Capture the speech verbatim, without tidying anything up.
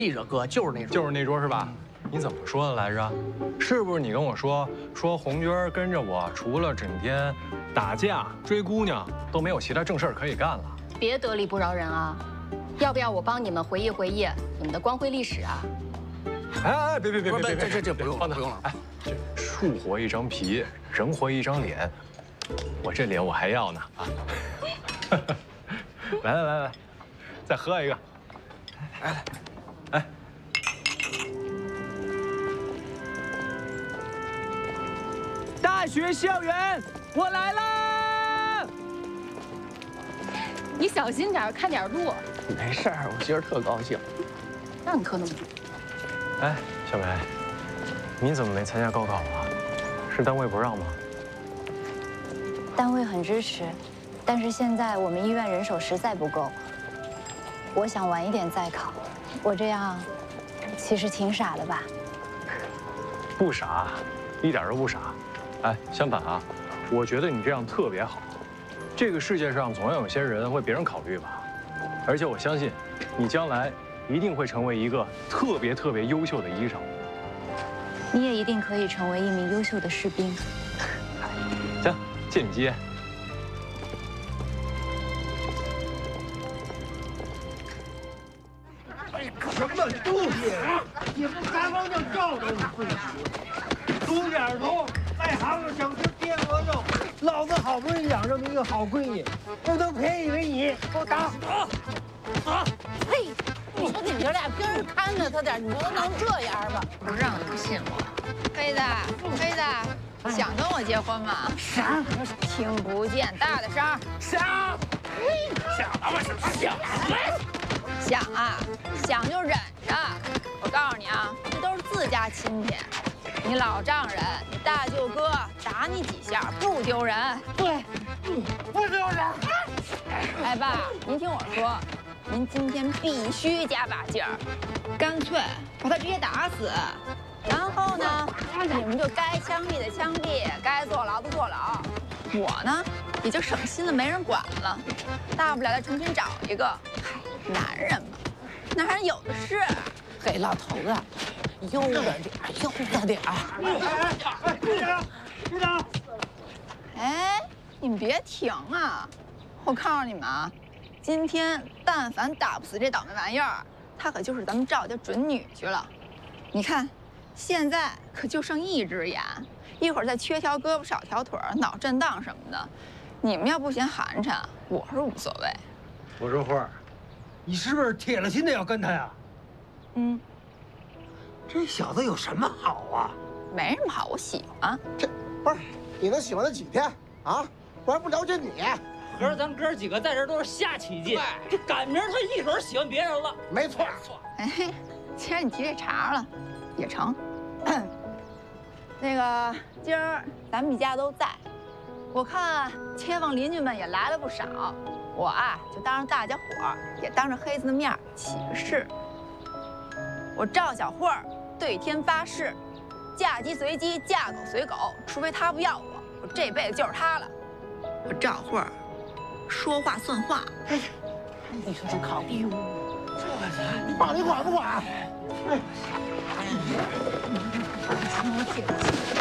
记着哥，就是那桌， 就是那桌是吧？你怎么说的来着？是不是你跟我说说红军跟着我，除了整天打架追姑娘，都没有其他正事儿可以干了？ 别得理不饶人啊！要不要我帮你们回忆回忆你们的光辉历史啊？ 哎哎，别别别别别， 这这这不用了，不用了。 哎，这树活一张皮，人活一张脸，我这脸我还要呢啊！来来来来，再喝一个。来来，哎。 大学校园，我来啦！ 你小心点，看点路。 没事儿，我今儿特高兴。 让你喝那么多。 哎，小梅，你怎么没参加高考啊？是单位不让吗？ 单位很支持，但是现在我们医院人手实在不够。我想晚一点再考。我这样，其实挺傻的吧？ 不傻，一点都不傻。 哎，相反啊，我觉得你这样特别好。这个世界上总要有些人为别人考虑吧，而且我相信，你将来一定会成为一个特别特别优秀的医生。 你也一定可以成为一名优秀的士兵。 行，借你接。 什么东西？你不赶忙就照着你自己，懂点头。 外行子整吃天鹅肉，老子好不容易养这么一个好闺女，这都便宜为你，给我打！ 啊！嘿，你说你们爷俩平时看着他点，你们都能这样吧？ 不让你不信我。黑子，黑子，想跟我结婚吗？ 想， 听不见，大点声。 想， 想他妈什么想？ 想啊，想就忍着。我告诉你啊，这都是自家亲戚。 你老丈人，你大舅哥打你几下不丢人？ 对， 不丢人。 哎，爸，您听我说，您今天必须加把劲儿，干脆把他直接打死。然后呢，你们就该枪毙的枪毙，该坐牢的坐牢。我呢，也就省心了，没人管了。大不了再重新找一个。嗨，男人嘛，男人有的是。 嘿，老头子。 悠着点，悠着点。 哎哎，队长，队长！ 哎，你们别停啊！我告诉你们啊，今天但凡打不死这倒霉玩意儿，他可就是咱们赵家准女婿了。你看，现在可就剩一只眼，一会儿再缺条胳膊少条腿儿，脑震荡什么的，你们要不嫌寒碜，我是无所谓。 我说花儿，你是不是铁了心的要跟他呀？ 嗯。 这小子有什么好啊？ 没什么好，我喜欢。 这不是你能喜欢他几天啊？我还不了解你。 合着咱哥几个在这都是瞎起劲，这赶明儿他一准喜欢别人了。 没错，没错。 哎，既然你提这茬了，也成。那个今儿咱们一家都在，我看街坊邻居们也来了不少。我啊，就当着大家伙儿，也当着黑子的面起个誓。我赵小慧儿。 对天发誓，嫁鸡随鸡，嫁狗随狗，除非他不要我，我这辈子就是他了。我赵慧儿，说话算话。哎， 你说这靠谱？ 你爸你管不管？哎， 我姐。